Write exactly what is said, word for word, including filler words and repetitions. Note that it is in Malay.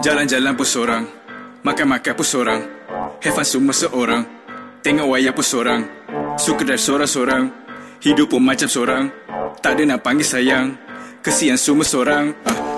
Jalan-jalan pun sorang, makan-makan pun sorang, have fun semua seorang, tengok wayang pun sorang, suka drive sorang-sorang, hidup pun macam sorang, tak ada nak panggil sayang, kesian semua sorang. ah.